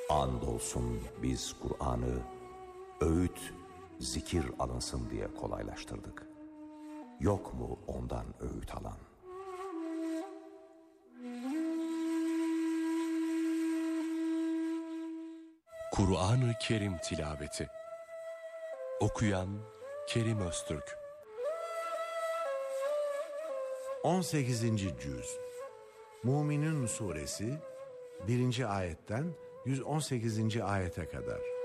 Andolsun biz Kur'an'ı öğüt, zikir alınsın diye kolaylaştırdık. Yok mu ondan öğüt alan? Kur'an-ı Kerim tilaveti. Okuyan Kerim Öztürk. 18. Cüz Müminun Suresi 1. ayetten 118. ayete kadar.